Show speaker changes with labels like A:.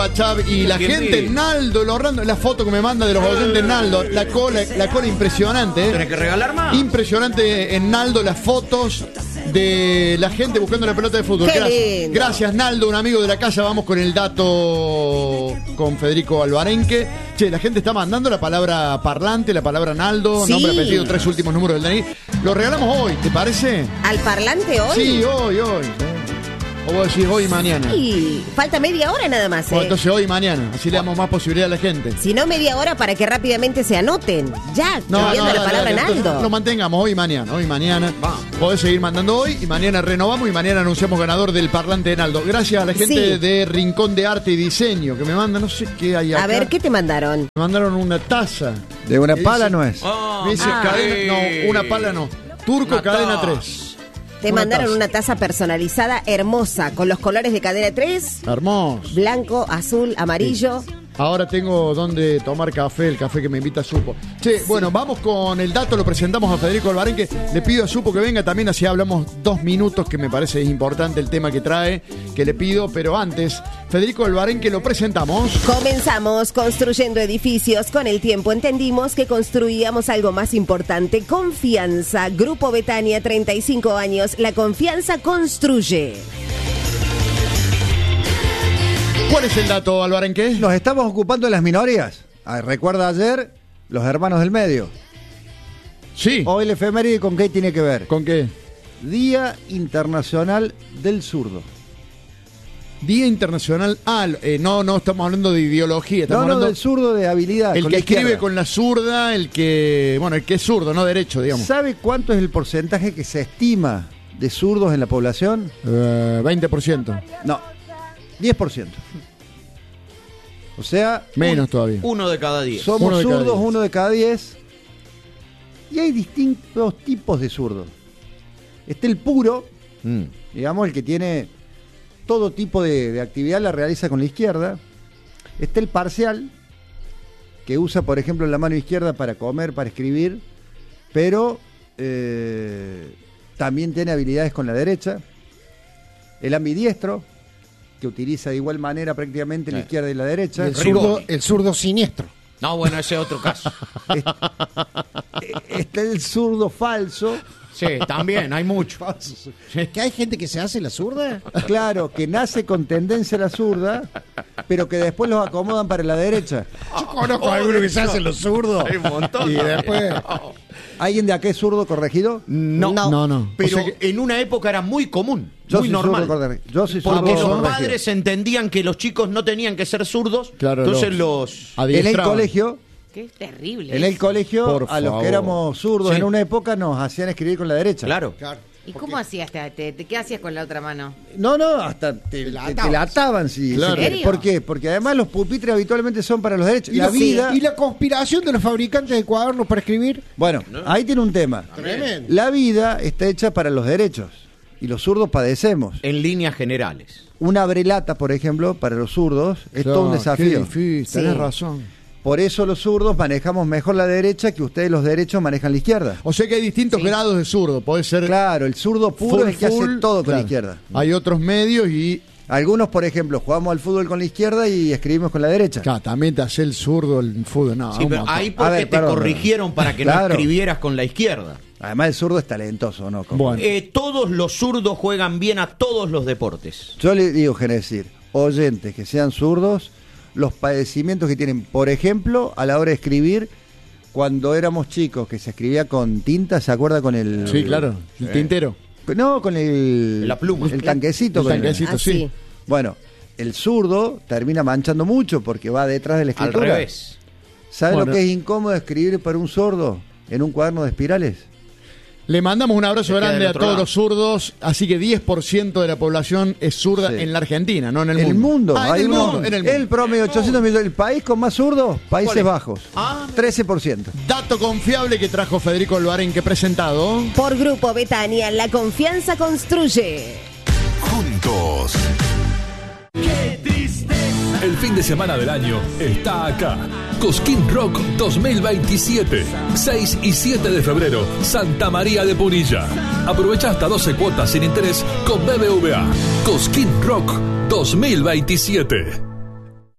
A: Y la gente, Naldo, la foto que me manda de los oyentes, Naldo, la cola impresionante.
B: ¿Tenés que regalar más?
A: Impresionante en Naldo, las fotos de la gente buscando la pelota de fútbol. Gracias, Naldo, un amigo de la casa. Vamos con el dato con Federico Albarenque. Che, la gente está mandando la palabra parlante, la palabra Naldo,
C: sí.
A: Nombre, apellido, 3 últimos números del DNI. Lo regalamos hoy, ¿te parece?
C: ¿Al parlante hoy?
A: Sí, hoy. O vos decís hoy y mañana.
C: Sí, falta media hora nada más.
A: Bueno, entonces hoy y mañana, así le damos más posibilidad a la gente.
C: Si no, media hora para que rápidamente se anoten. Ya, cambiando la palabra Naldo.
A: Lo mantengamos hoy y mañana. Podés seguir mandando hoy y mañana renovamos y mañana anunciamos ganador del parlante de Naldo. Gracias a la gente de Rincón de Arte y Diseño que me manda, no sé qué hay acá.
C: A ver, ¿qué te mandaron?
A: Me mandaron una taza.
D: ¿De una pala no es?
A: Me dice cadena, no, una pala no. Turco una Cadena 3.
C: Te mandaron una taza personalizada hermosa, con los colores de Cadena 3.
A: Hermoso.
C: Blanco, azul, amarillo.
A: Sí. Ahora tengo donde tomar café, el café que me invita Supo. Che, bueno, vamos con el dato, lo presentamos a Federico Albarenque. Le pido a Supo que venga también, así hablamos 2 minutos, que me parece importante el tema que trae, que le pido, pero antes, Federico Albarenque lo presentamos.
C: Comenzamos construyendo edificios. Con el tiempo entendimos que construíamos algo más importante: confianza. Grupo Betania, 35 años. La confianza construye.
A: ¿Cuál es el dato, Albarenque?
D: Nos estamos ocupando de las minorías. ¿Recuerda ayer los hermanos del medio?
A: Sí.
D: Hoy el efeméride, ¿con qué tiene que ver?
A: ¿Con qué?
D: Día Internacional del Zurdo.
A: Día Internacional. No estamos hablando de ideología. Estamos hablando
D: del zurdo, de habilidad.
A: El que escribe con la zurda, el que es zurdo, no derecho, digamos.
D: ¿Sabe cuánto es el porcentaje que se estima de zurdos en la población?
A: 20%.
D: No, 10%. O sea,
A: menos todavía.
B: 1 de cada 10.
D: Somos zurdos, 1 de cada 10. Y hay distintos tipos de zurdos. Está el puro, digamos, el que tiene todo tipo de actividad, la realiza con la izquierda. Está el parcial, que usa, por ejemplo, la mano izquierda para comer, para escribir, pero también tiene habilidades con la derecha. El ambidiestro, que utiliza de igual manera prácticamente la izquierda y la derecha.
E: El zurdo siniestro.
B: No, bueno, ese es otro caso.
D: Está el zurdo falso.
B: Sí, también, hay mucho.
E: ¿Que hay gente que se hace la zurda?
D: Claro, que nace con tendencia a la zurda, pero que después los acomodan para la derecha.
E: Yo conozco a algunos que se hacen los zurdos.
B: Hay un montón.
E: Y después...
D: ¿Alguien de acá es zurdo corregido?
B: No. Pero o sea en una época era muy común. Muy normal.
D: Yo soy zurdo.
B: Porque los padres entendían que los chicos no tenían que ser zurdos.
A: Claro,
B: entonces los
D: en el colegio.
C: Qué terrible.
D: En el colegio, a los que éramos zurdos en una época, nos hacían escribir con la derecha.
B: Claro.
F: ¿Y cómo hacías? ¿Qué hacías con la otra mano?
D: No, hasta te la ataban. Sí,
F: claro. ¿En serio?
D: ¿Por qué? Porque además los pupitres habitualmente son para los derechos. ¿Y
E: la conspiración de los fabricantes de cuadernos para escribir?
D: Bueno, ahí tiene un tema.
E: Tremendo.
D: La vida está hecha para los derechos. Y los zurdos padecemos.
B: En líneas generales.
D: Una abrelata, por ejemplo, para los zurdos es todo un desafío.
A: Qué difícil, tenés razón.
D: Por eso los zurdos manejamos mejor la derecha que ustedes los derechos manejan la izquierda.
A: O sea que hay distintos grados de zurdo. Puede ser.
D: Claro, el zurdo puro es el que hace todo con la izquierda.
A: Hay otros medios y.
D: Algunos, por ejemplo, jugamos al fútbol con la izquierda y escribimos con la derecha.
A: Claro, también te hace el zurdo el fútbol. No,
B: sí, pero ahí porque te corrigieron para que no escribieras con la izquierda.
D: Además el zurdo es talentoso, ¿no?
A: Bueno.
B: Todos los zurdos juegan bien a todos los deportes.
D: Yo le digo, decir, oyentes que sean zurdos, los padecimientos que tienen, por ejemplo, a la hora de escribir, cuando éramos chicos, que se escribía con tinta, ¿se acuerda? Con el...
A: Sí, claro, el tintero.
D: No, con el...
B: La pluma.
D: El tanquecito.
A: El tanquecito, sí.
D: Bueno, el zurdo termina manchando mucho porque va detrás de la escritura.
B: Al revés.
D: ¿Sabe lo que es incómodo escribir para un zurdo en un cuaderno de espirales?
A: Le mandamos un abrazo grande a todos los zurdos, así que 10% de la población es zurda en la Argentina, no en el mundo.
D: En el mundo.
A: En el mundo.
D: El promedio, 800 millones. El país con más zurdos, Países Bajos. 13%.
A: Dato confiable que trajo Federico Albarenque presentado.
C: Por Grupo Betania, la confianza construye.
G: Juntos. El fin de semana del año está acá. Cosquín Rock 2027. 6 y 7 de febrero, Santa María de Punilla. Aprovecha hasta 12 cuotas sin interés con BBVA. Cosquín Rock 2027.